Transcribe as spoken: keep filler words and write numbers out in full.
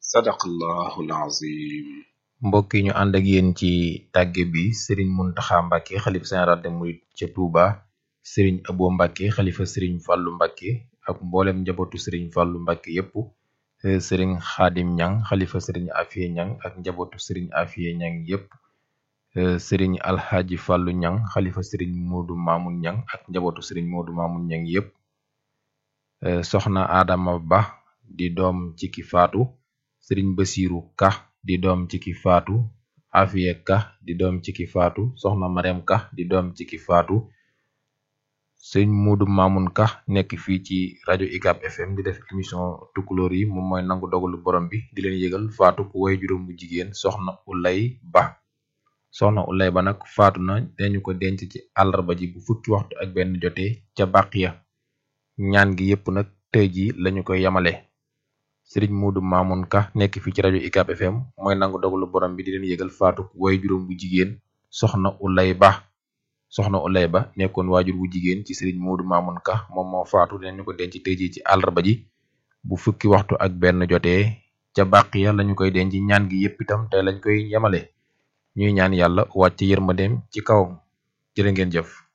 sadaqallahul azim. mbokk yi ñu ànd ak yéen ci tàgge bi Serigne Mountakha Mbacké xalif général des mourides ca Touba, Serigne Abo Mbacké xalifa Serigne Fallou Mbacké ak mboolem njabootu Serigne Fallou Mbacké yépp, Serigne Khadim Niang xalifa Serigne Afia Niang ak njabootu Serigne Afia Niang yépp, Serigne Alhaji Fallou Niang xalifa Serigne Modou Mamoun Niang ak njabootu Serigne Modou Mamoun Niang yépp, soxna Adama Ba di doom ci ki faatu, Serigne Bassirou Ka di doom ci ki faatu, Afia Ka di doom ci ki faatu, soxna Mariam Ka di doom ci ki faatu, sëñ Modou Mamoun Ka nekk fii ci rajo U C A B F M di def émission tukulóor yi moom mooy nangu dogalu borom bi di leen yëgal faatu ku way juróom bu jigéen soxna Ulay Ba. soxna Ulay Ba nag faatu na dañu ko denc ci àllarba ji bu fukki waxtu ak benn jotee ca Baqiya. ñaan gi yépp nag tey ji lañu koy yamale. Sëriñ Modou Mamoun Ka nekk fii ci rajo U C A B F M mooy nangu dogalu borom bi di leen yëgal faatu ku way juróom bu jigéen soxna Ulay Ba. soxna Ulay Ba nekkoon waajur wu jigéen ci Serigne Modou Mamoun Ka moom moo faatu dinañu ko denc tey jii ci àllarba ji bu fukki waxtu ak benn jotee ca Baqiya lañu koy denc. ñaan gi yépp itam tey lañ koy yemale ñuy ñaan yàlla wàcc yërmandeem ci kawam jërë ngeen jëf.